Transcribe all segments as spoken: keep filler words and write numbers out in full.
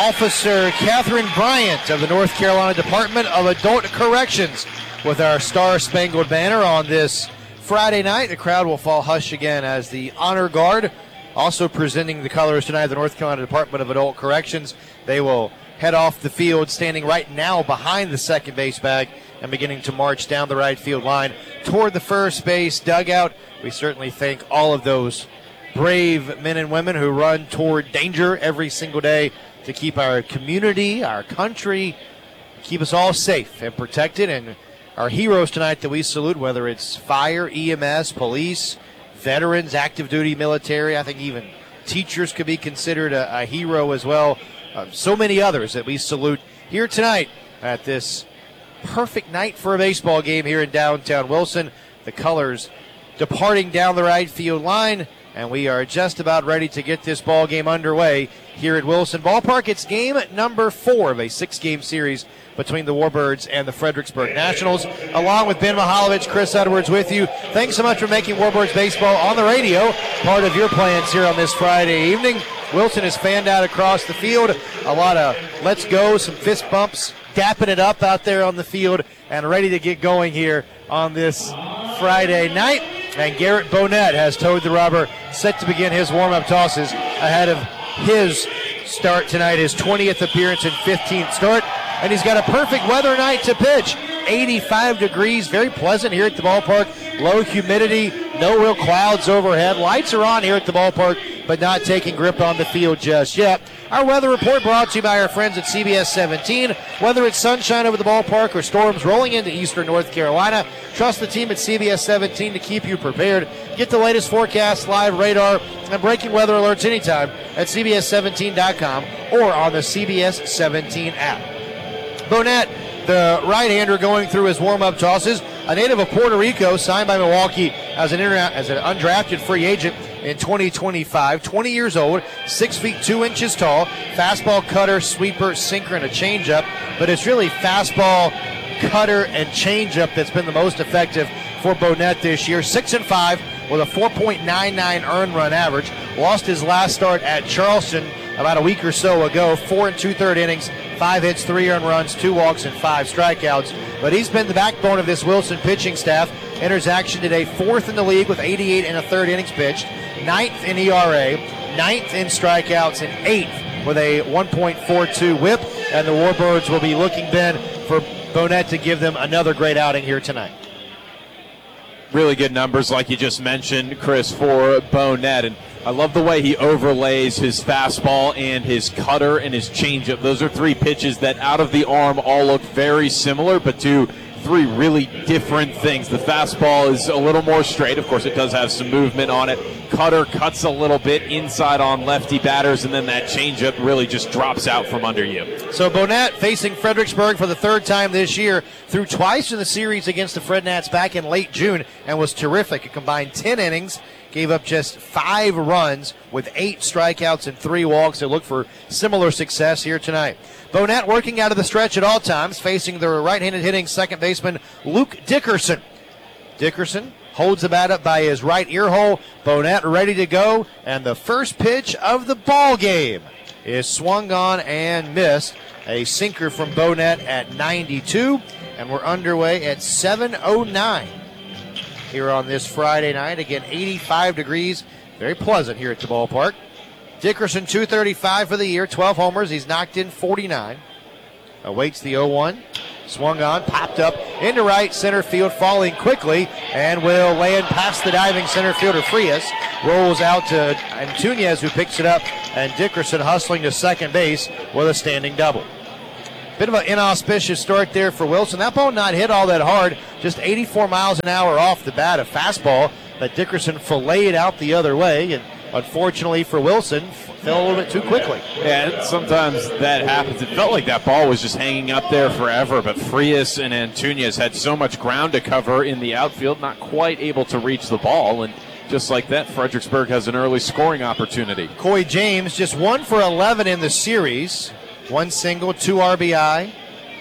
Officer Catherine Bryant of the North Carolina Department of Adult Corrections with our Star-Spangled Banner on this Friday night. The crowd will fall hush again as the Honor Guard, also presenting the colors tonight of the North Carolina Department of Adult Corrections. They will head off the field, standing right now behind the second base bag and beginning to march down the right field line toward the first base dugout. We certainly thank all of those brave men and women who run toward danger every single day to keep our community, our country, keep us all safe and protected. And our heroes tonight that we salute, whether it's fire, E M S, police, veterans, active duty military, I think even teachers could be considered a, a hero as well. Uh, so many others that we salute here tonight at this perfect night for a baseball game here in downtown Wilson. The colors departing down the right field line, and we are just about ready to get this ball game underway here at Wilson Ballpark. It's game number four of a six-game series between the Warbirds and the Fredericksburg Nationals. Along with Ben Mihaljevic, Chris Edwards with you. Thanks so much for making Warbirds baseball on the radio part of your plans here on this Friday evening. Wilson is fanned out across the field. A lot of let's go, some fist bumps, dapping it up out there on the field, and ready to get going here on this Friday night. And Garrett Bonett has towed the rubber, set to begin his warm-up tosses ahead of his start tonight, his twentieth appearance and fifteenth start. And he's got a perfect weather night to pitch. eighty-five degrees, very pleasant here at the ballpark. Low humidity, no real clouds overhead. Lights are on here at the ballpark, but not taking grip on the field just yet. Our weather report brought to you by our friends at C B S seventeen. Whether it's sunshine over the ballpark or storms rolling into eastern North Carolina, trust the team at C B S seventeen to keep you prepared. Get the latest forecast, live radar, and breaking weather alerts anytime at C B S seventeen dot com or on the C B S seventeen app. Bonett, the right-hander, going through his warm-up tosses, a native of Puerto Rico, signed by Milwaukee as an, inter- as an undrafted free agent in twenty twenty-five, twenty years old, six feet two inches tall, fastball, cutter, sweeper, sinker, and a changeup. But it's really fastball, cutter, and changeup that's been the most effective for Bonett this year. Six and five with a four point nine nine earned run average. Lost his last start at Charleston about a week or so ago. Four and two-third innings, five hits, three earned runs, two walks, and five strikeouts. But he's been the backbone of this Wilson pitching staff. Enters action today fourth in the league with eighty-eight and a third innings pitched, ninth in E R A, ninth in strikeouts, and eighth with a one point four two whip. And the Warbirds will be looking, Ben, for Bonett to give them another great outing here tonight. Really good numbers, like you just mentioned, Chris, for Bonett. And I love the way he overlays his fastball and his cutter and his changeup. Those are three pitches that out of the arm all look very similar, but do three really different things. The fastball is a little more straight. Of course, it does have some movement on it. Cutter cuts a little bit inside on lefty batters, and then that changeup really just drops out from under you. So Bonett facing Fredericksburg for the third time this year, threw twice in the series against the Fred Nats back in late June and was terrific. A combined ten innings, gave up just five runs with eight strikeouts and three walks. They look for similar success here tonight. Bonett working out of the stretch at all times, facing the right-handed hitting second baseman Luke Dickerson. Dickerson holds the bat up by his right ear hole. Bonett ready to go, and the first pitch of the ball game is swung on and missed. A sinker from Bonett at ninety-two, and we're underway at seven oh nine here on this Friday night. Again, eighty-five degrees, very pleasant here at the ballpark. Dickerson, two thirty-five for the year, twelve homers. He's knocked in forty-nine. Awaits the oh one. Swung on, popped up into right center field, falling quickly, and will land past the diving center fielder Frias. Rolls out to Antunez, who picks it up, and Dickerson hustling to second base with a standing double. Bit of an inauspicious start there for Wilson. That ball not hit all that hard, just eighty-four miles an hour off the bat, a fastball that Dickerson filleted out the other way, and unfortunately for Wilson, fell a little bit too quickly. Yeah, sometimes that happens. It felt like that ball was just hanging up there forever, but Frias and Antunez had so much ground to cover in the outfield, not quite able to reach the ball, and just like that, Fredericksburg has an early scoring opportunity. Coy James just one for eleven in the series. One single, two R B I.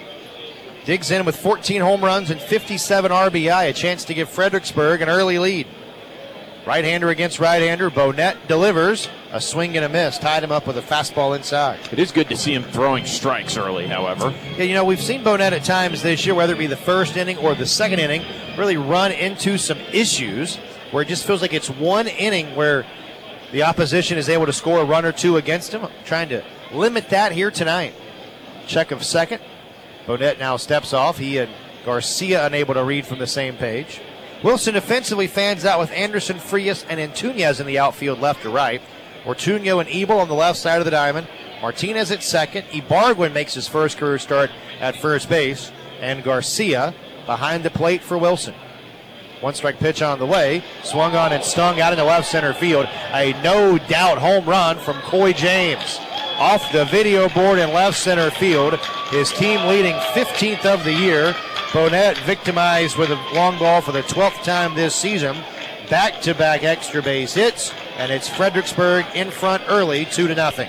Digs in with fourteen home runs and fifty-seven R B I, a chance to give Fredericksburg an early lead. Right-hander against right-hander. Bonett delivers. A swing and a miss. Tied him up with a fastball inside. It is good to see him throwing strikes early, however. Yeah, you know, we've seen Bonett at times this year, whether it be the first inning or the second inning, really run into some issues where it just feels like it's one inning where the opposition is able to score a run or two against him. I'm trying to limit that here tonight. Check of second. Bonett now steps off. He and Garcia unable to read from the same page. Wilson defensively fans out with Anderson, Frias, and Antunes in the outfield left to right. Ortuño and Ebel on the left side of the diamond. Martinez at second. Ibargüen makes his first career start at first base. And Garcia behind the plate for Wilson. One strike pitch on the way. Swung on and stung out into left center field. A no-doubt home run from Coy James. Off the video board in left center field. His team leading fifteenth of the year. Bonett victimized with a long ball for the twelfth time this season. Back-to-back extra base hits, and it's Fredericksburg in front early, two to nothing.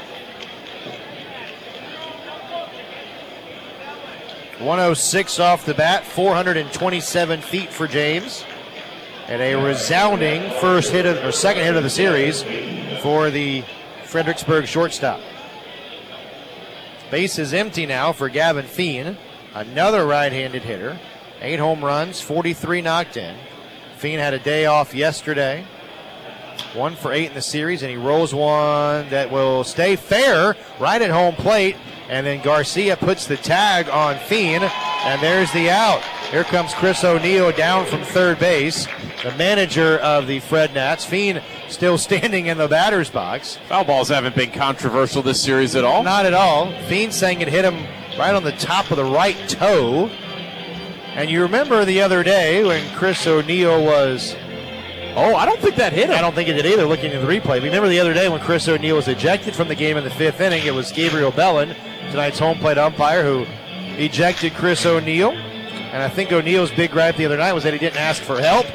one oh six off the bat, four hundred twenty-seven feet for James, and a resounding first hit of, or second hit of the series for the Fredericksburg shortstop. Base is empty now for Gavin Fien, another right-handed hitter. Eight home runs, forty-three knocked in. Fien had a day off yesterday. One for eight in the series, and he rolls one that will stay fair right at home plate. And then Garcia puts the tag on Fien, and there's the out. Here comes Chris O'Neill down from third base, the manager of the Fred Nats. Fien still standing in the batter's box. Foul balls haven't been controversial this series at all. Not at all. Fien saying it hit him right on the top of the right toe. And you remember the other day when Chris O'Neill was... Oh, I don't think that hit him. I don't think it did either, looking at the replay. Remember the other day when Chris O'Neill was ejected from the game in the fifth inning, it was Gabriel Bellin, tonight's home plate umpire, who ejected Chris O'Neill. And I think O'Neill's big gripe the other night was that he didn't ask for help.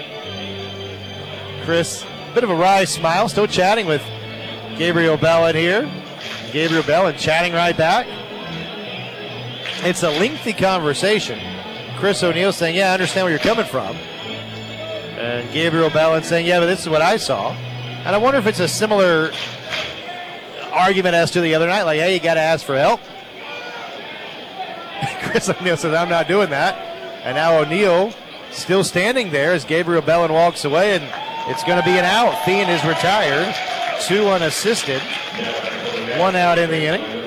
Chris, bit of a wry smile, still chatting with Gabriel Bellin here. Gabriel Bellin chatting right back. It's a lengthy conversation. Chris O'Neill saying, yeah, I understand where you're coming from. And Gabriel Bellin saying, yeah, but this is what I saw. And I wonder if it's a similar argument as to the other night, like, hey, you got to ask for help. Chris O'Neill says, I'm not doing that. And now O'Neill still standing there as Gabriel Bellin walks away, and it's going to be an out. Fien is retired, two unassisted, one out in the inning.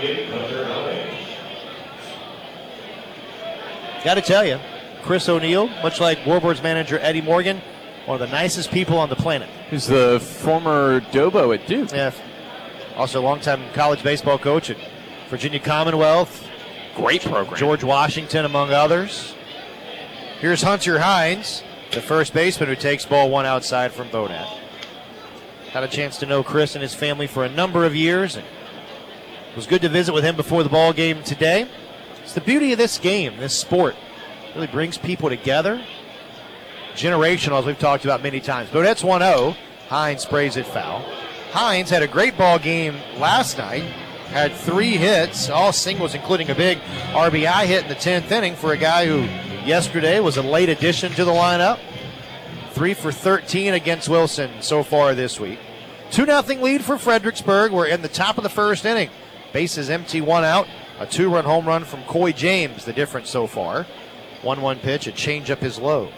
Got to tell you, Chris O'Neill, much like Warboard's manager Eddie Morgan, one of the nicest people on the planet. Who's the former Dobo at Duke. Yeah. Also a longtime college baseball coach at Virginia Commonwealth. Great program. George Washington, among others. Here's Hunter Hines, the first baseman who takes ball one outside from Bonett. Had a chance to know Chris and his family for a number of years, and it was good to visit with him before the ball game today. It's the beauty of this game, this sport. It really brings people together. Generational, as we've talked about many times. Bonett's one oh. Hines sprays it foul. Hines had a great ball game last night. Had three hits, all singles, including a big R B I hit in the tenth inning for a guy who yesterday was a late addition to the lineup. Three for thirteen against Wilson so far this week. two nothing lead for Fredericksburg. We're in the top of the first inning. Bases empty, one out. A two-run home run from Coy James, the difference so far. one one pitch, a changeup is low.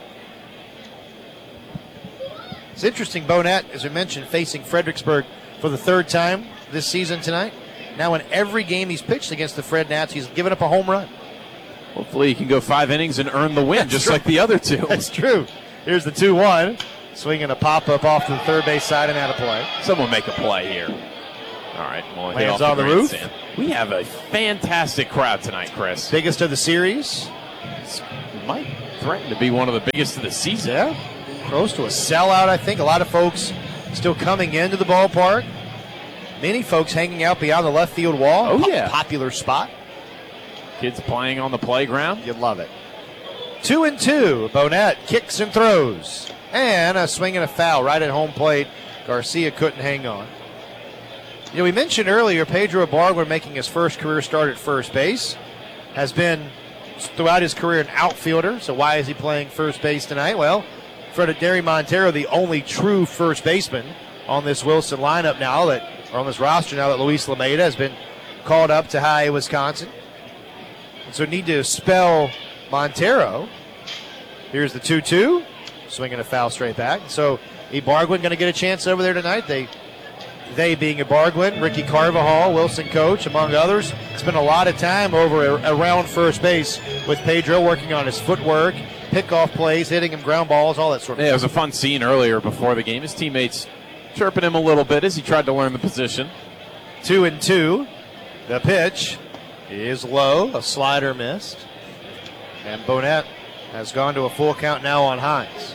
It's interesting, Bonett, as we mentioned, facing Fredericksburg for the third time this season tonight. Now in every game he's pitched against the Fred Nats, he's given up a home run. Hopefully he can go five innings and earn the win, That's just true. like the other two. That's true. Here's the two one. Swinging a pop-up off to the third base side and out of play. Someone make a play here. All right, well, hit Lands off on the grandstand. roof. We have a fantastic crowd tonight, Chris. Biggest of the series. This might threaten to be one of the biggest of the season. Yeah. Close to a sellout, I think. A lot of folks still coming into the ballpark. Many folks hanging out beyond the left field wall. Oh, Po- yeah. Popular spot. Kids playing on the playground. You'd love it. Two and two. Bonett kicks and throws. And a swing and a foul right at home plate. Garcia couldn't hang on. You know, we mentioned earlier Pedro Ibargüen making his first career start at first base. Has been throughout his career an outfielder. So why is he playing first base tonight? Well, Frederick Derry Montero, the only true first baseman on this Wilson lineup now that, or on this roster now that Luis Lameda has been called up to high A, Wisconsin. And so need to spell Montero. Here's the two two, swinging a foul straight back. So Ibargüen going to get a chance over there tonight. They, they being Ibargüen, Ricky Carvajal, Wilson coach, among others, spent a lot of time over around first base with Pedro, working on his footwork, pickoff plays, hitting him ground balls, all that sort of yeah, stuff. It was a fun scene earlier before the game. His teammates chirping him a little bit as he tried to learn the position. Two and two. The pitch is low. A slider missed. And Bonnet has gone to a full count now on Hines.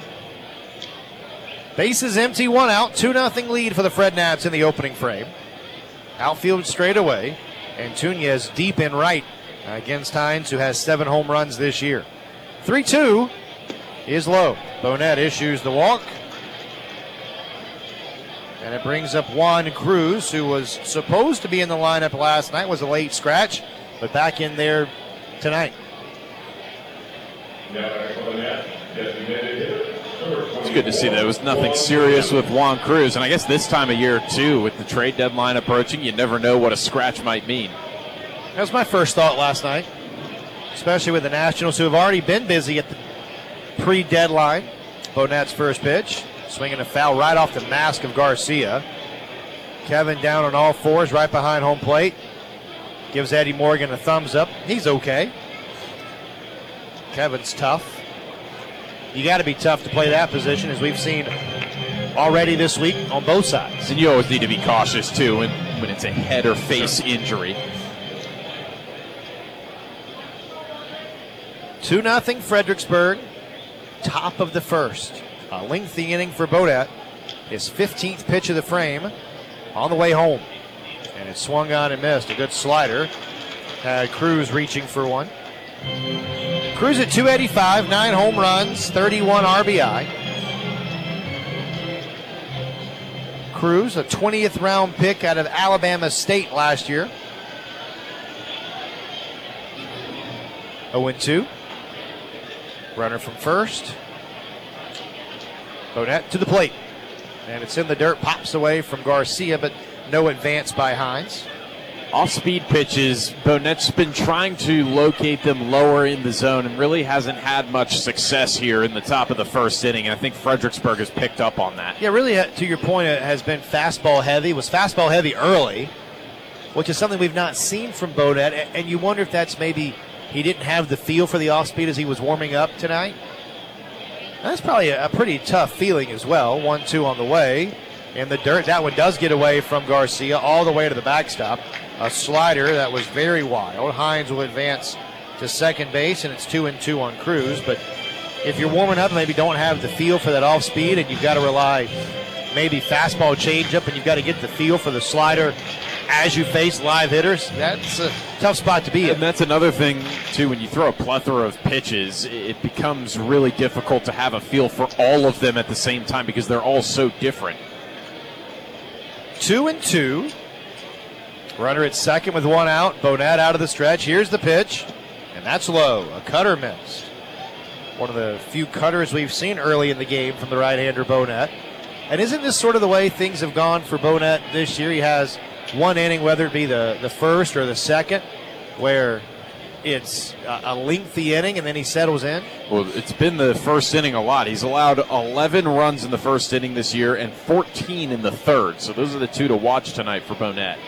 Bases empty, one out. two nothing lead for the Fred Nats in the opening frame. Outfield straight away. And Túñez deep in right against Hines, who has seven home runs this year. three two is low. Bonnet issues the walk. And it brings up Juan Cruz, who was supposed to be in the lineup last night, was a late scratch, but back in there tonight. It's good to see that it was nothing serious with Juan Cruz. And I guess this time of year, too, with the trade deadline approaching, you never know what a scratch might mean. That was my first thought last night, especially with the Nationals, who have already been busy at the pre-deadline. Bonnet's first pitch. Swinging a foul right off the mask of Garcia. Kevin down on all fours right behind home plate. Gives Eddie Morgan a thumbs up. He's okay. Kevin's tough. You got to be tough to play that position, as we've seen already this week on both sides. And you always need to be cautious, too, when, when it's a head or face injury. two nothing Fredericksburg. Top of the first. A lengthy inning for Bonnet. His fifteenth pitch of the frame on the way home. And it swung on and missed. A good slider. Had Cruz reaching for one. Cruz at two eighty-five, nine home runs, thirty-one R B I. Cruz, a twentieth round pick out of Alabama State last year. oh and two. Runner from first. Bonnet to the plate. And it's in the dirt, pops away from Garcia, but no advance by Hines. Off-speed pitches, Bonnet's been trying to locate them lower in the zone and really hasn't had much success here in the top of the first inning. And I think Fredericksburg has picked up on that. Yeah, really, uh, to your point, it has been fastball heavy. It was fastball heavy early, which is something we've not seen from Bonnet. And you wonder if that's maybe he didn't have the feel for the off-speed as he was warming up tonight. That's probably a pretty tough feeling as well. one two on the way. In the dirt, that one does get away from Garcia all the way to the backstop. A slider that was very wild. Hines will advance to second base, and it's two and two on Cruz. But if you're warming up, maybe don't have the feel for that off speed, and you've got to rely maybe fastball changeup, and you've got to get the feel for the slider as you face live hitters. That's a tough spot to be in. And that's another thing, too, when you throw a plethora of pitches, it becomes really difficult to have a feel for all of them at the same time because they're all so different. Two and two. Runner at second with one out. Bonnet out of the stretch. Here's the pitch, and that's low. A cutter missed. One of the few cutters we've seen early in the game from the right-hander Bonnet. And isn't this sort of the way things have gone for Bonnet this year? He has one inning, whether it be the, the first or the second, where it's a, a lengthy inning and then he settles in. Well, it's been the first inning a lot. He's allowed eleven runs in the first inning this year and fourteen in the third. So those are the two to watch tonight for Bonnet.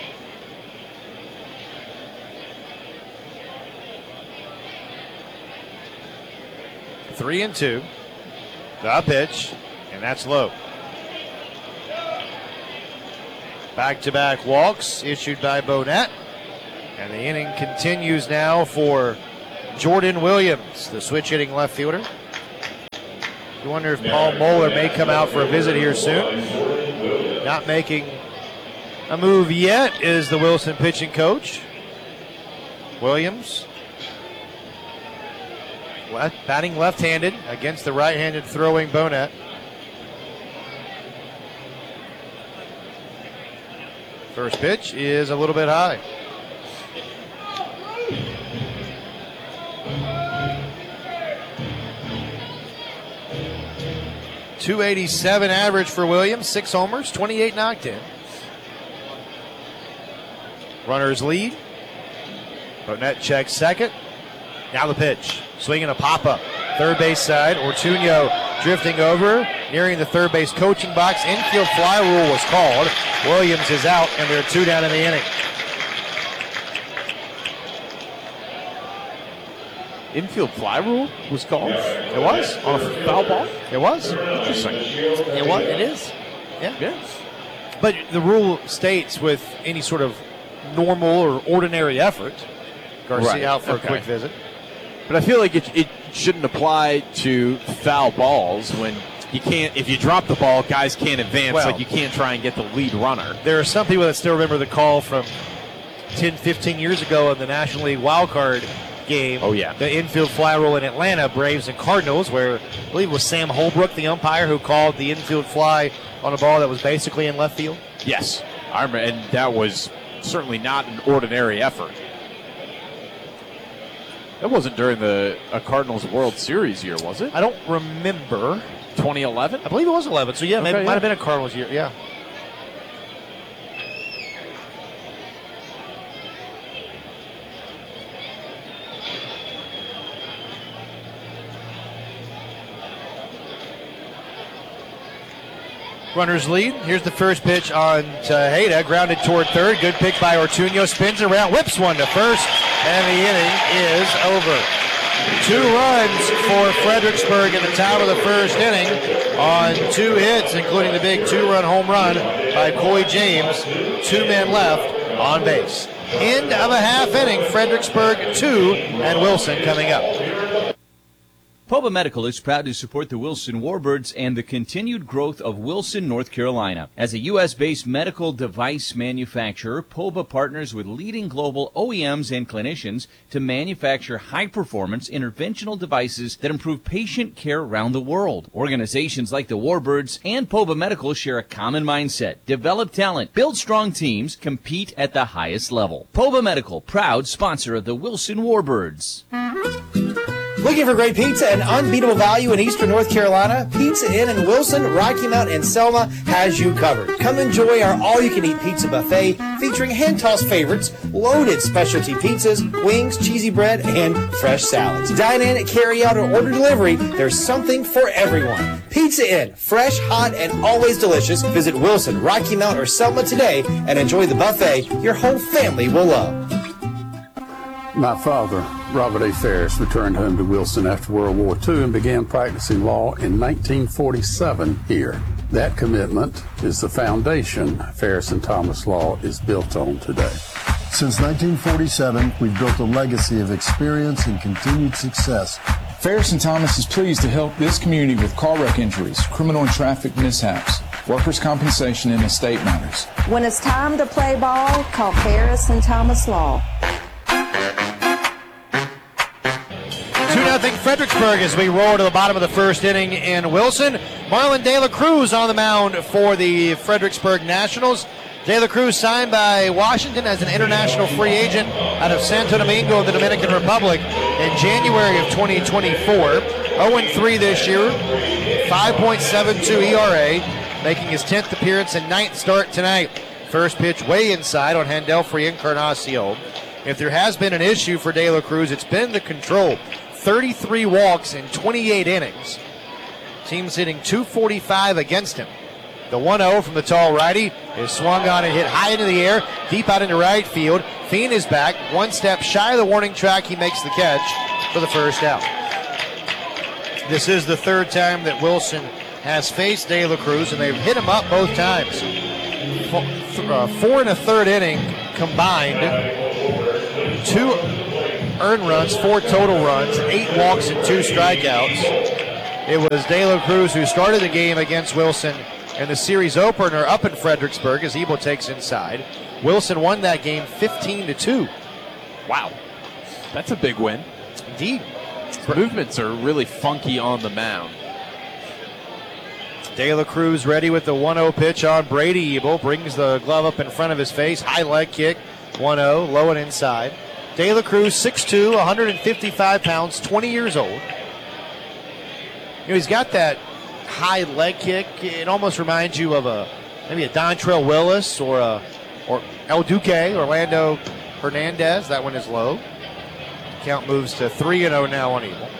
Three and two. The pitch, and that's low. Back-to-back walks issued by Bonnet. And the inning continues now for Jordan Williams, the switch-hitting left fielder. You wonder if Paul Moeller may come out for a visit here soon. Not making a move yet is the Wilson pitching coach. Williams, left, batting left-handed against the right-handed throwing Bonnet. First pitch is a little bit high. two eighty-seven average for Williams, six homers, twenty-eight knocked in. Runners lead. Bonnet checks second. Now the pitch. Swinging a pop-up. Third base side. Ortuño drifting over. Nearing the third base coaching box. Infield fly rule was called. Williams is out, and they're two down in the inning. Infield fly rule was called? It was. On a foul ball? It was. Interesting. It was. It is. Yeah. Yeah. But the rule states with any sort of normal or ordinary effort, Garcia Right. out for Okay. a quick visit. But I feel like it, it shouldn't apply to foul balls when you can't, if you drop the ball, guys can't advance. Well, like you can't try and get the lead runner. There are some people that still remember the call from ten, fifteen years ago in the National League wild card game. Oh, yeah. The infield fly rule in Atlanta, Braves and Cardinals, where I believe it was Sam Holbrook, the umpire, who called the infield fly on a ball that was basically in left field. Yes. I remember, and that was certainly not an ordinary effort. That wasn't during the uh, Cardinals World Series year, was it? I don't remember. twenty eleven? I believe it was eleven, so yeah, Okay, maybe it yeah. might have been a Cardinals year, yeah. Runners lead. Here's the first pitch on Tejeda, grounded toward third. Good pick by Ortuño. Spins around, whips one to first, and the inning is over. Two runs for Fredericksburg in the top of the first inning on two hits, including the big two-run home run by Coy James. Two men left on base. End of a half inning. Fredericksburg two, and Wilson coming up. Poba Medical is proud to support the Wilson Warbirds and the continued growth of Wilson, North Carolina. As a U S-based medical device manufacturer, Poba partners with leading global O E Ms and clinicians to manufacture high-performance interventional devices that improve patient care around the world. Organizations like the Warbirds and Poba Medical share a common mindset: develop talent, build strong teams, compete at the highest level. Poba Medical, proud sponsor of the Wilson Warbirds. Looking for great pizza and unbeatable value in Eastern North Carolina? Pizza Inn in Wilson, Rocky Mount, and Selma has you covered. Come enjoy our all-you-can-eat pizza buffet featuring hand-tossed favorites, loaded specialty pizzas, wings, cheesy bread, and fresh salads. Dine in, carry out, or order delivery. There's something for everyone. Pizza Inn, fresh, hot, and always delicious. Visit Wilson, Rocky Mount, or Selma today and enjoy the buffet your whole family will love. My father, Robert A. Ferris, returned home to Wilson after World War Two and began practicing law in nineteen forty-seven here. That commitment is the foundation Ferris and Thomas Law is built on today. Since nineteen forty-seven, we've built a legacy of experience and continued success. Ferris and Thomas is pleased to help this community with car wreck injuries, criminal and traffic mishaps, workers' compensation, and estate matters. When it's time to play ball, call Ferris and Thomas Law. two nothing Fredericksburg as we roll to the bottom of the first inning in Wilson. Marlon De La Cruz on the mound for the Fredericksburg Nationals. De La Cruz signed by Washington as an international free agent out of Santo Domingo, the Dominican Republic, in January of twenty twenty-four. oh and three this year, five point seven two E R A, making his tenth appearance and ninth start tonight. First pitch way inside on Handelfrey Encarnacion. If there has been an issue for De La Cruz, it's been the control. thirty-three walks in twenty-eight innings. Team's hitting two forty-five against him. The one oh from the tall righty is swung on and hit high into the air, deep out into right field. Fiend is back, one step shy of the warning track. He makes the catch for the first out. This is the third time that Wilson has faced De La Cruz, and they've hit him up both times. Four, uh, four and a third inning combined. Two earned runs, four total runs, eight walks and two strikeouts. It was De La Cruz who started the game against Wilson in the series opener up in Fredericksburg as Ebo takes inside. Wilson won that game fifteen to two. Wow. That's a big win. Indeed. Movements are really funky on the mound. De La Cruz ready with the one oh pitch on Brady Ebo. Brings the glove up in front of his face. High leg kick. one oh, low and inside. De La Cruz, six two, one fifty-five pounds, twenty years old. You know, he's got that high leg kick. It almost reminds you of a maybe a Dontrell Willis or a or El Duque, Orlando Hernandez. That one is low. Count moves to three and oh now on Ebel.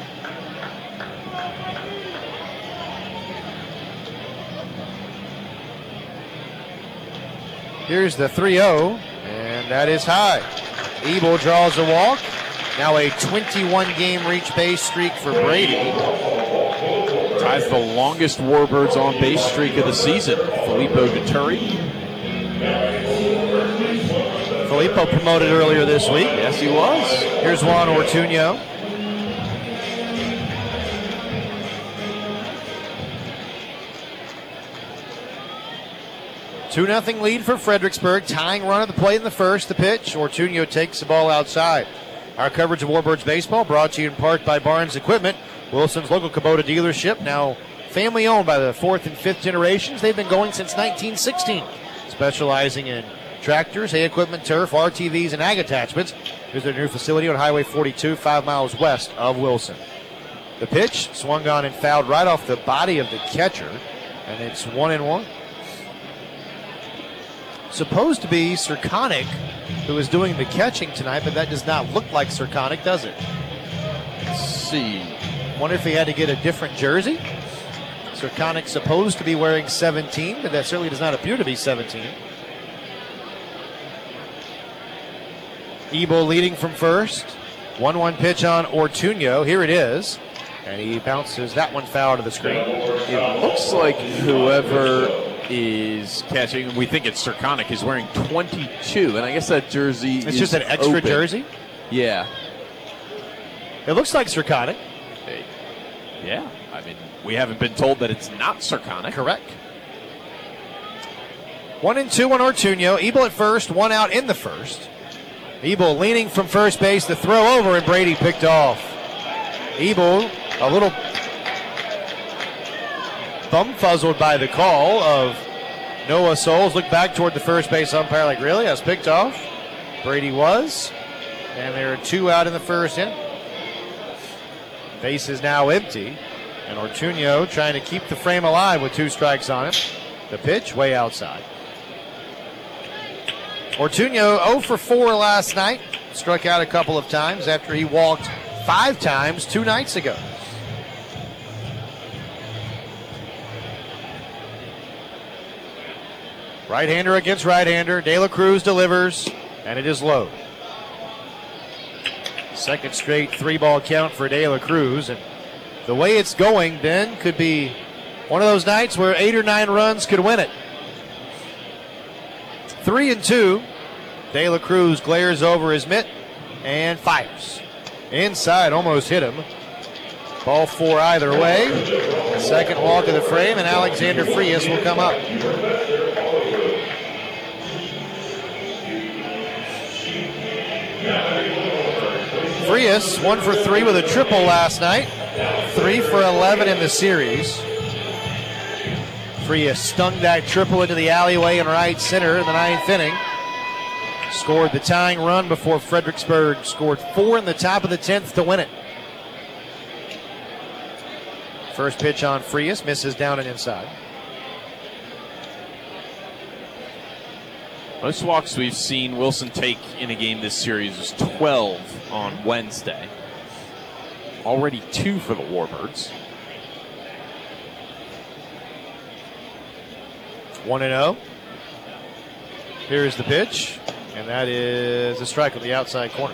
Here's the three oh, and that is high. Ebel draws a walk. Now a twenty-one game reach base streak for Brady. Ties the longest Warbirds on base streak of the season. Filippo Gatturi. Filippo promoted earlier this week. Yes, he was. Here's Juan Ortuño. two nothing lead for Fredericksburg. Tying run at the plate in the first. The pitch. Ortuño takes the ball outside. Our coverage of Warbirds baseball brought to you in part by Barnes Equipment, Wilson's local Kubota dealership, now family owned by the fourth and fifth generations. They've been going since nineteen sixteen, specializing in tractors, hay equipment, turf, R T Vs, and ag attachments. Visit their new facility on Highway forty-two, five miles west of Wilson. The pitch swung on and fouled right off the body of the catcher, and it's one and one. Supposed to be Sirconic who is doing the catching tonight, but that does not look like Sirconic, does it? Let's see. Wonder if he had to get a different jersey. Sirconic's supposed to be wearing seventeen, but that certainly does not appear to be seventeen. Ebel leading from first. one one pitch on Ortuño. Here it is. And he bounces that one foul to the screen. It looks like whoever is catching, we think it's Sirconic, is wearing twenty-two. And I guess that jersey It's is just an extra open. jersey? Yeah. It looks like Sirconic. Hey, yeah. I mean, we haven't been told that it's not Sirconic. Correct. One and two on Ortuño. Ebel at first, one out in the first. Ebel leaning from first base, the throw over, and Brady picked off. Ebel a little bum-fuzzled by the call of Noah Souls. Looked back toward the first base umpire like, really? I was picked off? Brady was. And there are two out in the first inning. Base is now empty. And Ortuño trying to keep the frame alive with two strikes on it. The pitch way outside. Ortuño oh for four last night. Struck out a couple of times after he walked five times two nights ago. Right-hander against right-hander. De La Cruz delivers, and it is low. Second straight three-ball count for De La Cruz. And the way it's going, Ben, could be one of those nights where eight or nine runs could win it. Three and two. De La Cruz glares over his mitt and fires. Inside, almost hit him. Ball four either way. Second walk of the frame, and Alexander Frias will come up. Frias, one for three with a triple last night. Three for eleven in the series. Frias stung that triple into the alleyway in right center in the ninth inning. Scored the tying run before Fredericksburg scored four in the top of the tenth to win it. First pitch on Frias, misses down and inside. Most walks we've seen Wilson take in a game this series is twelve on Wednesday. Already two for the Warbirds. one and oh. Here's the pitch, and that is a strike on the outside corner.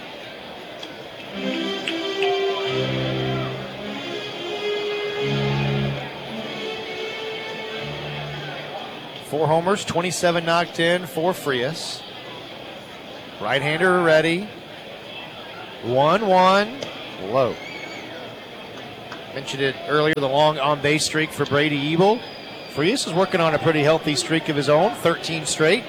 Four homers, twenty-seven knocked in for Frias. Right-hander ready. one one, low. Mentioned it earlier, the long on-base streak for Brady Ebel. Frias is working on a pretty healthy streak of his own, thirteen straight.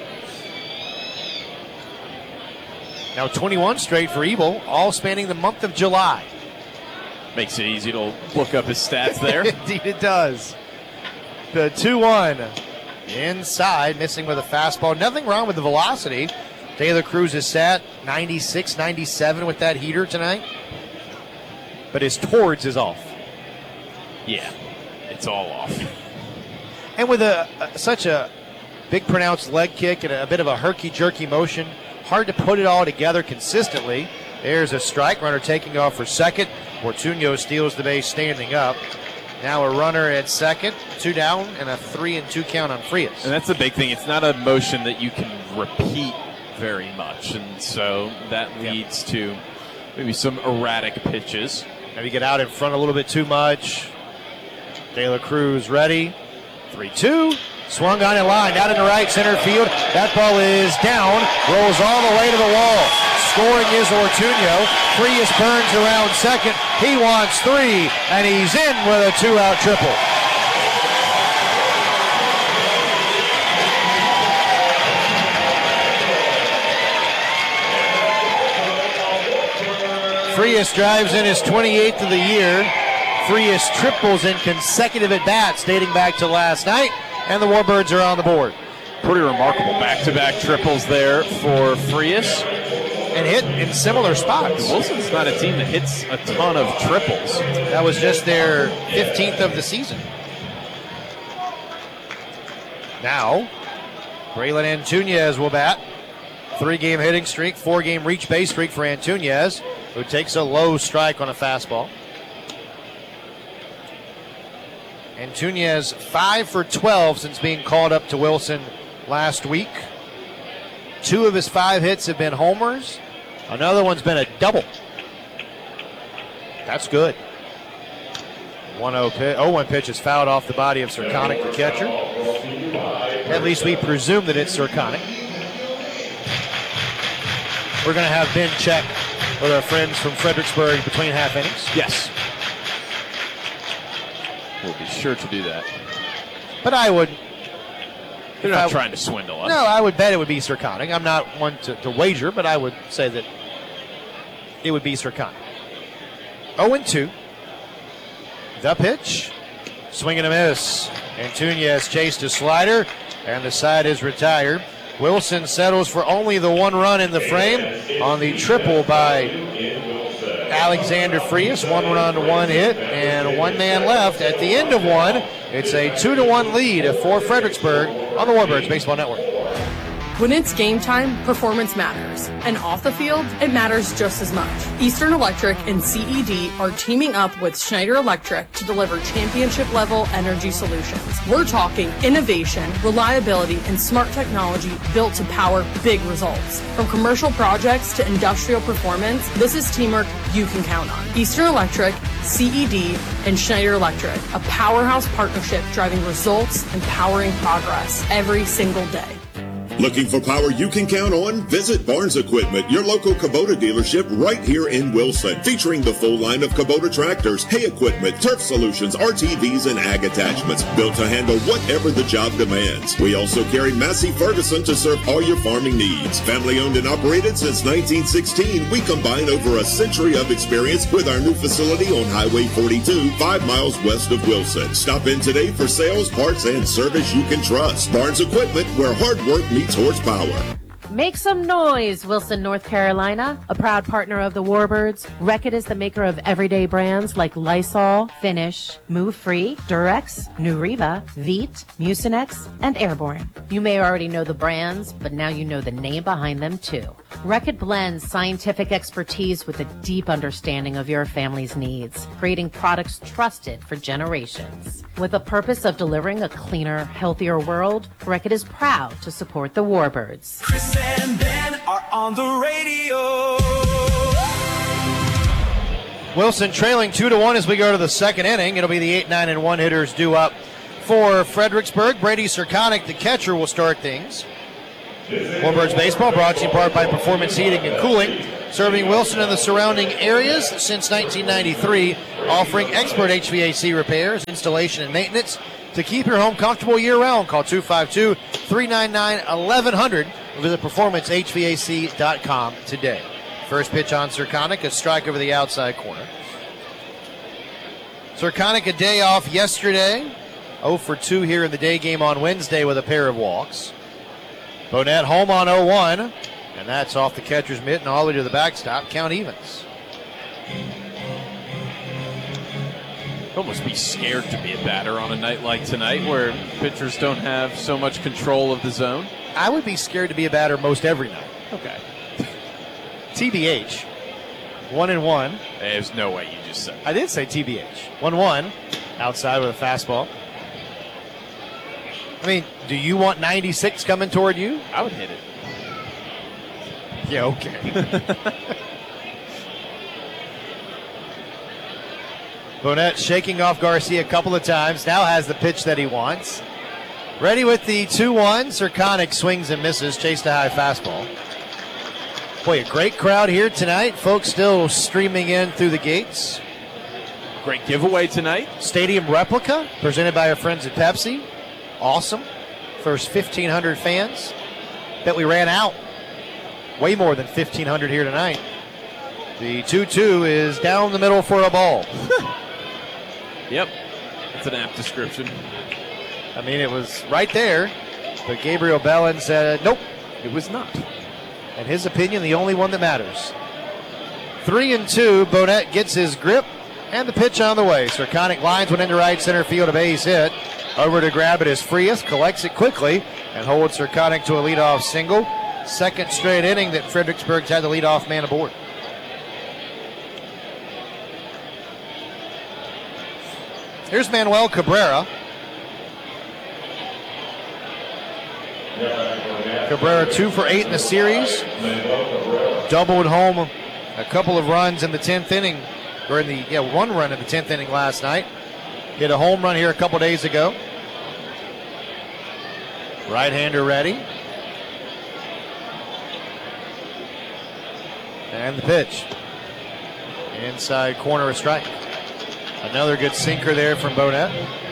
Now twenty-one straight for Ebel, all spanning the month of July. Makes it easy to look up his stats there. Indeed it does. The two one. Inside, missing with a fastball. Nothing wrong with the velocity. De La Cruz is sat ninety-six, ninety-seven with that heater tonight. But his towards is off. Yeah. it's all off. And with a, a such a big pronounced leg kick and a, a bit of a herky-jerky motion, hard to put it all together consistently. There's a strike. Runner taking off for second. Ortuño steals the base standing up. Now a runner at second, two down, and a three and two count on Frias. And that's the big thing. It's not a motion that you can repeat very much, and so that leads yep. to maybe some erratic pitches. Maybe get out in front a little bit too much. De La Cruz ready. three two. Swung on and lined out into right center field. That ball is down. Rolls all the way to the wall. Scoring is Ortuño. Frias burns around second. He wants three, and he's in with a two-out triple. Frias drives in his twenty-eighth of the year. Frias triples in consecutive at-bats dating back to last night, and the Warbirds are on the board. Pretty remarkable back-to-back triples there for Frias. And hit in similar spots. Wilson's not a team that hits a ton of triples. That was just their fifteenth of the season. Now, Braylon Antunez will bat. Three-game hitting streak, four-game reach base streak for Antunez, who takes a low strike on a fastball. Antunez five for twelve since being called up to Wilson last week. Two of his five hits have been homers. Another one's been a double. That's good. one oh pitch, oh one pitch is fouled off the body of Circonic, the catcher. At least we presume that it's Circonic. We're going to have Ben check with our friends from Fredericksburg between half innings. Yes. We'll be sure to do that. But I would... They're not I, trying to swindle us. No, I would bet it would be Circonic. I'm not one to, to wager, but I would say that it would be Circonic. oh and two. The pitch. Swing and a miss. Antunez chased a slider, and the side is retired. Wilson settles for only the one run in the frame on the triple by Alexander Frias. One run, one hit, and one man left. At the end of one, it's a two to one lead for Fredericksburg on the Warbirds Baseball Network. When it's game time, performance matters. And off the field, it matters just as much. Eastern Electric and C E D are teaming up with Schneider Electric to deliver championship-level energy solutions. We're talking innovation, reliability, and smart technology built to power big results. From commercial projects to industrial performance, this is teamwork you can count on. Eastern Electric, C E D, and Schneider Electric, a powerhouse partnership driving results and powering progress every single day. Looking for power you can count on? Visit Barnes Equipment, your local Kubota dealership right here in Wilson, featuring the full line of Kubota tractors, hay equipment, turf solutions, R T Vs, and ag attachments, built to handle whatever the job demands. We also carry Massey Ferguson to serve all your farming needs. Family owned and operated since nineteen sixteen, we combine over a century of experience with our new facility on Highway forty-two, five miles west of Wilson. Stop in today for sales, parts, and service you can trust. Barnes Equipment, where hard work meets horsepower. Make some noise, Wilson, North Carolina, a proud partner of the Warbirds. Reckitt is the maker of everyday brands like Lysol, Finish, Move Free, Durex, Nuriva, Veet, Mucinex, and Airborne. You may already know the brands, but now you know the name behind them too. Reckitt blends scientific expertise with a deep understanding of your family's needs, creating products trusted for generations. With the purpose of delivering a cleaner, healthier world, Reckitt is proud to support the Warbirds. Chris and Ben are on the radio. Wilson trailing two to one as we go to the second inning. It'll be the eight, nine, and one hitters due up for Fredericksburg. Brady Circonic, the catcher, will start things. Warbirds Baseball brought to you in part by Performance Heating and Cooling, serving Wilson and the surrounding areas since nineteen ninety-three, offering expert H V A C repairs, installation, and maintenance to keep your home comfortable year-round. Call two five two, three nine nine, eleven hundred. Visit performance H V A C dot com today. First pitch on Circonic, a strike over the outside corner. Circonic a day off yesterday, oh for two here in the day game on Wednesday with a pair of walks. Bonnet home on oh one, and that's off the catcher's mitten all the way to the backstop. Count evens. Almost be scared to be a batter on a night like tonight where pitchers don't have so much control of the zone. I would be scared to be a batter most every night. Okay. T B H. One and one. There's no way you just said that. I did say T B H. One one. Outside with a fastball. I mean, do you want ninety-six coming toward you? I would hit it. Yeah, okay. Bonette shaking off Garcia a couple of times. Now has the pitch that he wants. Ready with the two one. Circonic swings and misses. Chased a high fastball. Boy, a great crowd here tonight. Folks still streaming in through the gates. Great giveaway tonight. Stadium replica presented by our friends at Pepsi. Awesome. First fifteen hundred fans. Bet we ran out. Way more than fifteen hundred here tonight. The two two is down the middle for a ball. Yep. That's an apt description. I mean, it was right there, but Gabriel Bellin said, nope, it was not. In his opinion, the only one that matters. Three and two, Bonette gets his grip, and the pitch on the way. Circonic lines one into right center field, a base hit. Over to grab it is Frias, collects it quickly, and holds Circonic to a leadoff single. Second straight inning that Fredericksburg's had the leadoff man aboard. Here's Manuel Cabrera. Cabrera two for eight in the series. Doubled home a couple of runs in the tenth inning, or in the, yeah, one run in the tenth inning last night. Hit a home run here a couple days ago. Right-hander ready. And the pitch. Inside corner, a strike. Another good sinker there from Bonette.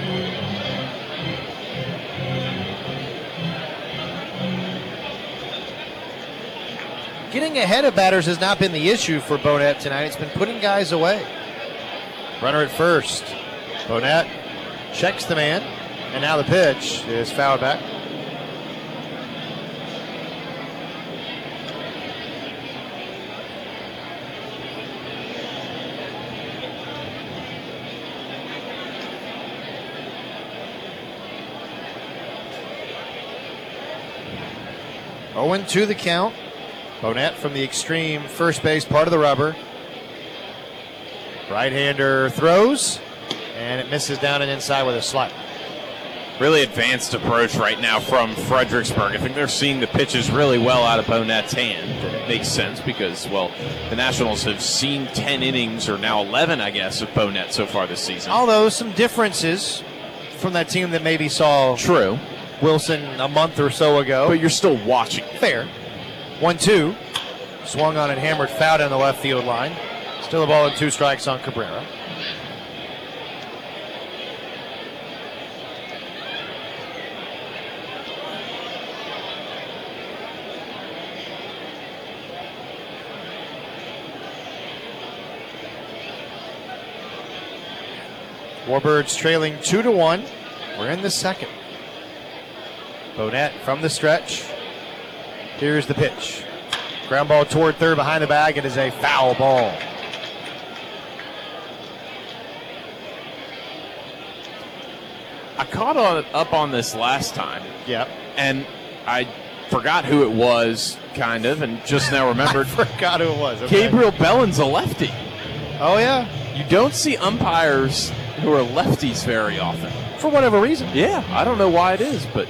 Getting ahead of batters has not been the issue for Bonette tonight. It's been putting guys away. Runner at first. Bonette checks the man, and now the pitch is fouled back. oh and two the count. Bonette from the extreme first base part of the rubber. Right-hander throws, and it misses down and inside with a slider. Really advanced approach right now from Fredericksburg. I think they're seeing the pitches really well out of Bonette's hand. And it makes sense because, well, the Nationals have seen ten innings, or now eleven, I guess, of Bonette so far this season. Although some differences from that team that maybe saw True. Wilson a month or so ago. But you're still watching. Fair. one two. Swung on and hammered foul down the left field line. Still a ball and two strikes on Cabrera. Warbirds trailing two to one. We're in the second. Bonette from the stretch. Here's the pitch. Ground ball toward third behind the bag. It is a foul ball. I caught on, up on this last time. Yep. And I forgot who it was, kind of, and just now remembered. I forgot who it was. Okay. Gabriel Bellin's a lefty. Oh, yeah? You don't see umpires who are lefties very often. For whatever reason. Yeah, I don't know why it is, but...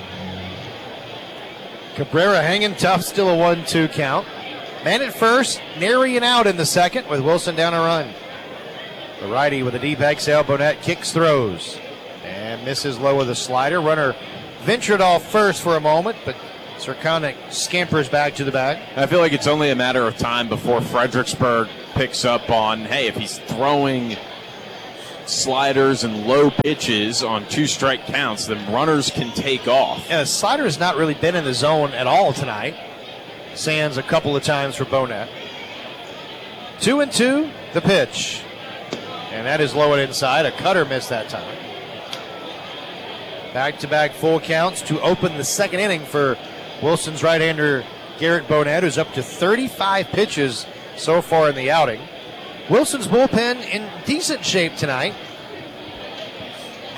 Cabrera hanging tough, still a one two count. Man at first, Narian out in the second with Wilson down a run. The righty with a deep exhale. Bonette kicks, throws, and misses low with a slider. Runner ventured off first for a moment, but Circonic scampers back to the bag. I feel like it's only a matter of time before Fredericksburg picks up on, hey, if he's throwing sliders and low pitches on two strike counts, then runners can take off. Yeah, the slider has not really been in the zone at all tonight. Sands a couple of times for Bonette. Two and two, the pitch. And that is low and inside. A cutter missed that time. Back-to-back full counts to open the second inning for Wilson's right-hander Garrett Bonette, who's up to thirty-five pitches so far in the outing. Wilson's bullpen in decent shape tonight.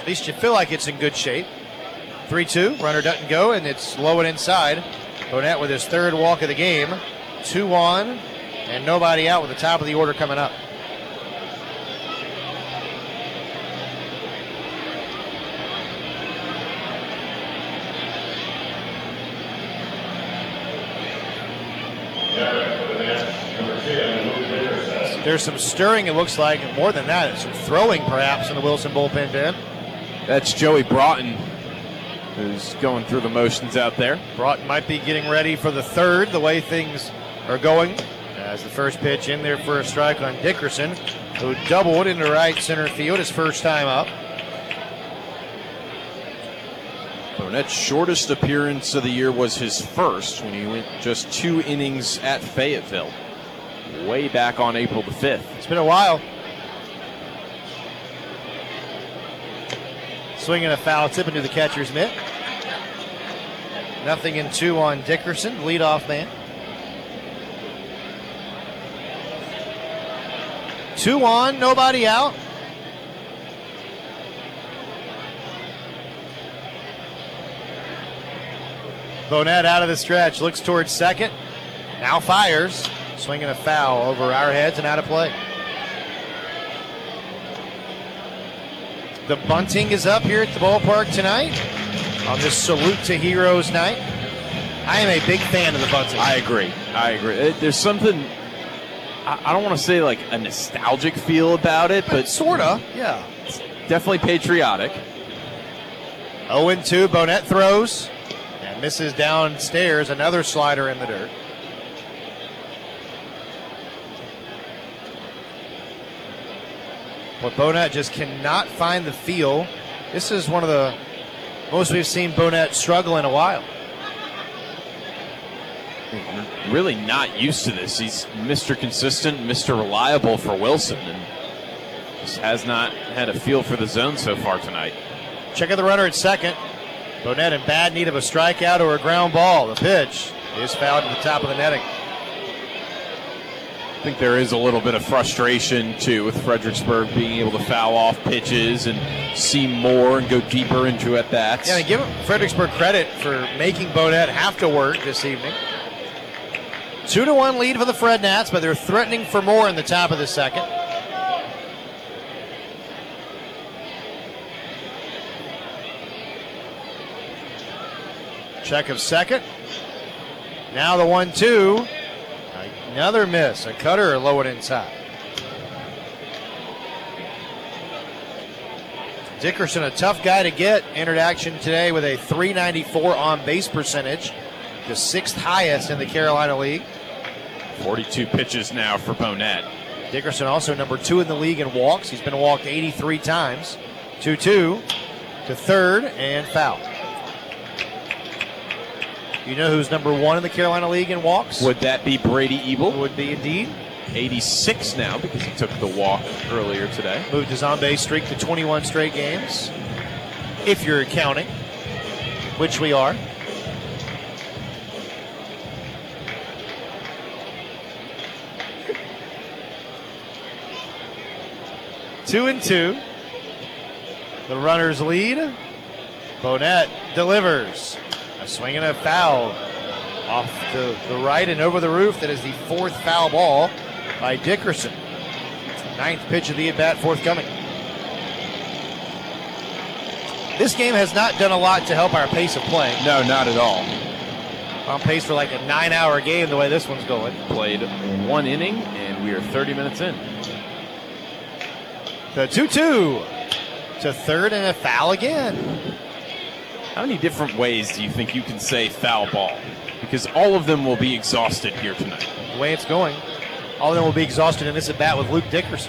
At least you feel like it's in good shape. three two, runner doesn't go, and it's low and inside. Bonett with his third walk of the game. two on, and nobody out with the top of the order coming up. There's some stirring, it looks like, and more than that, some throwing perhaps in the Wilson bullpen, Ben. That's Joey Broughton, who's going through the motions out there. Broughton might be getting ready for the third, the way things are going. As the first pitch in there for a strike on Dickerson, who doubled into right center field his first time up. Bonett's shortest appearance of the year was his first when he went just two innings at Fayetteville, way back on April the fifth. It's been a while. Swinging a foul tip into the catcher's mitt. Nothing in two on Dickerson, leadoff man. Two on, nobody out. Bonett out of the stretch, looks towards second. Now fires. Swinging a foul over our heads and out of play. The bunting is up here at the ballpark tonight on this Salute to Heroes night. I am a big fan of the bunting. I agree. I agree. There's something, I don't want to say like a nostalgic feel about it, but sorta, yeah. It's definitely patriotic. oh and two, Bonett throws and misses downstairs. Another slider in the dirt. But Bonett just cannot find the feel. This is one of the most we've seen Bonett struggle in a while. Really not used to this. He's Mister Consistent, Mister Reliable for Wilson, and just has not had a feel for the zone so far tonight. Check out the runner at second. Bonett in bad need of a strikeout or a ground ball. The pitch is fouled at the top of the netting. I think there is a little bit of frustration, too, with Fredericksburg being able to foul off pitches and see more and go deeper into at-bats. Yeah, and give Fredericksburg credit for making Bonett have to work this evening. Two to one lead for the Fred Nats, but they're threatening for more in the top of the second. Check of second. Now the one two. Another miss. A cutter low and inside. Dickerson, a tough guy to get, entered action today with a three ninety-four on base percentage, the sixth highest in the Carolina League. forty-two pitches now for Bonett. Dickerson also number two in the league in walks. He's been walked eighty-three times. two two to third and foul. You know who's number one in the Carolina League in walks? Would that be Brady Ebel? Would be indeed. eighty-six now because he took the walk earlier today. Moved his on-base streak to twenty-one straight games, if you're counting, which we are. Two and two. The runners lead. Bonett delivers. A swing and a foul off the, the right and over the roof. That is the fourth foul ball by Dickerson. Ninth pitch of the at-bat forthcoming. This game has not done a lot to help our pace of play. No, not at all. On pace for like a nine-hour game the way this one's going. Played one inning, and we are thirty minutes in. The two two to third and a foul again. How many different ways do you think you can say foul ball? Because all of them will be exhausted here tonight. The way it's going, all of them will be exhausted in this at-bat with Luke Dickerson.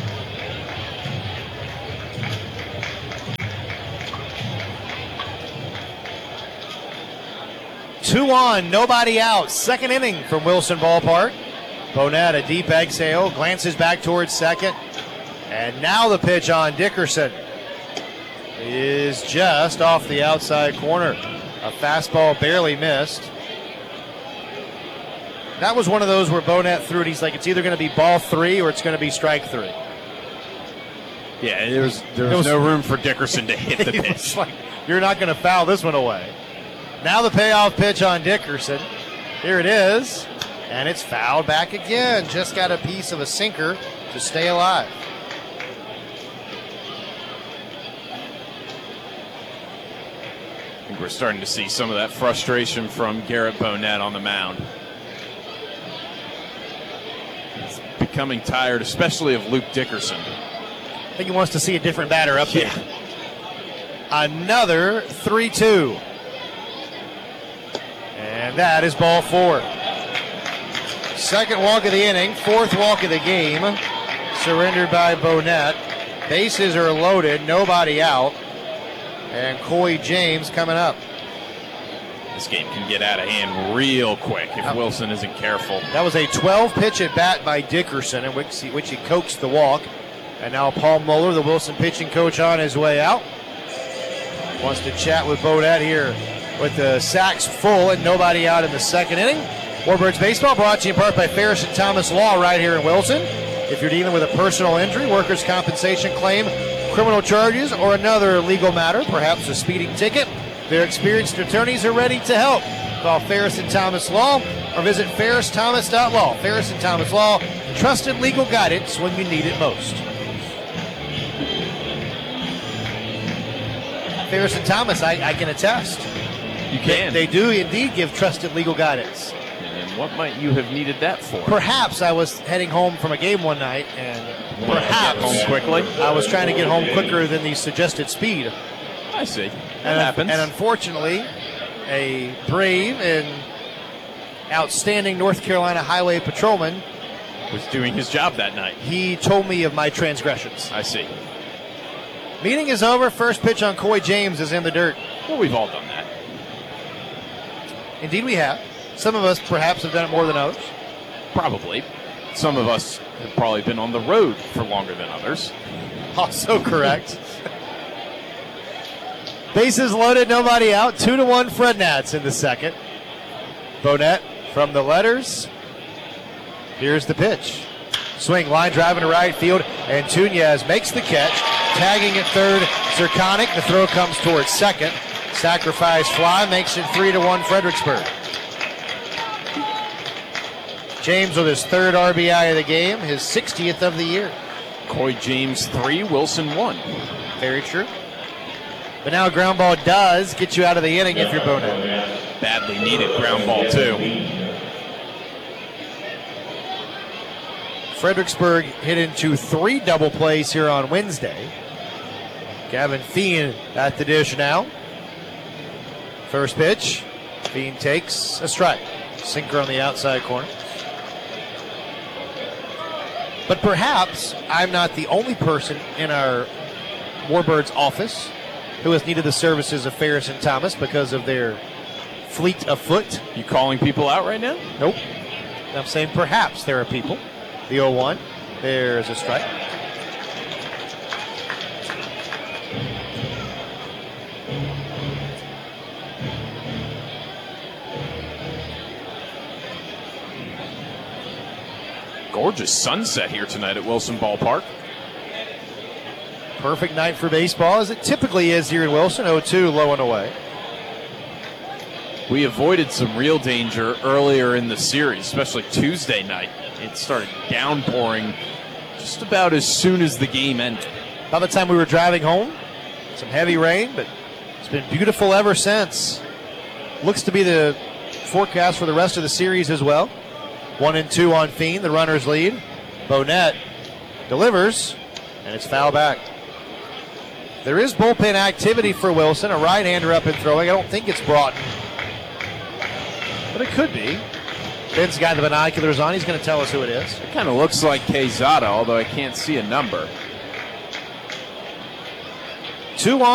Two on, nobody out. Second inning from Wilson Ballpark. Bonett, a deep exhale, glances back towards second. And now the pitch on Dickerson is just off the outside corner. A fastball barely missed. That was one of those where Bonett threw it. He's like, it's either going to be ball three or it's going to be strike three. Yeah, there was, there was, was no room for Dickerson to hit the He pitch. was like, you're not going to foul this one away. Now the payoff pitch on Dickerson. Here it is. And it's fouled back again. Just got a piece of a sinker to stay alive. I think we're starting to see some of that frustration from Garrett Bonnet on the mound. He's becoming tired, especially of Luke Dickerson. I think he wants to see a different batter up Yeah. there. Another three two. And that is ball four. Second walk of the inning, fourth walk of the game, surrendered by Bonnet. Bases are loaded, nobody out. And Coy James coming up. This game can get out of hand real quick if Wilson isn't careful. That was a twelve pitch at bat by Dickerson, in which he, which he coaxed the walk. And now Paul Mueller, the Wilson pitching coach, on his way out. Wants to chat with Bonnet here with the sacks full and nobody out in the second inning. Warbirds Baseball brought to you in part by Ferris and Thomas Law right here in Wilson. If you're dealing with a personal injury, workers' compensation claim, criminal charges, or another legal matter, perhaps a speeding ticket, their experienced attorneys are ready to help. Call Ferris and Thomas Law or visit ferris thomas dot law. Ferris and Thomas Law, trusted legal guidance when you need it most. Ferris and Thomas, I, I can attest. You can. They, they do indeed give trusted legal guidance. And what might you have needed that for? Perhaps I was heading home from a game one night, and Wanted to perhaps get home quickly. I was trying to get home quicker than the suggested speed. I see. That and, happens. And unfortunately, a brave and outstanding North Carolina highway patrolman was doing his job that night. He told me of my transgressions. I see. Meeting is over. First pitch on Coy James is in the dirt. Well, we've all done that. Indeed we have. Some of us perhaps have done it more than others. Probably. Some of us have probably been on the road for longer than others. Also correct. Bases loaded, nobody out. Two to one Fred Nats in the second. Bonnet from the letters. Here's the pitch. Swing, line driving to right field, and Tunez makes the catch. Tagging at third, Zirconic. The throw comes towards second. Sacrifice fly makes it three to one Fredericksburg. James with his third R B I of the game, his sixtieth of the year. Coy James three, Wilson one. Very true. But now a ground ball does get you out of the inning if you're Bonnet. Badly needed ground ball too. Fredericksburg hit into three double plays here on Wednesday. Gavin Fien at the dish now. First pitch, Fien takes a strike. Sinker on the outside corner. But perhaps I'm not the only person in our Warbirds office who has needed the services of Ferris and Thomas because of their fleet of foot. You calling people out right now? Nope. I'm saying perhaps there are people. The oh one. There's a strike. Gorgeous sunset here tonight at Wilson Ballpark. Perfect night for baseball, as it typically is here in Wilson. oh two, low and away. We avoided some real danger earlier in the series, especially Tuesday night. It started downpouring just about as soon as the game ended. By the time we were driving home, some heavy rain, but it's been beautiful ever since. Looks to be the forecast for the rest of the series as well. One and two on Fien, the runners lead. Bonnet delivers, and it's foul back. There is bullpen activity for Wilson, a right-hander up and throwing. I don't think it's Broughton, but it could be. Ben's got the binoculars on. He's going to tell us who it is. It kind of looks like Quezada, although I can't see a number. Two on.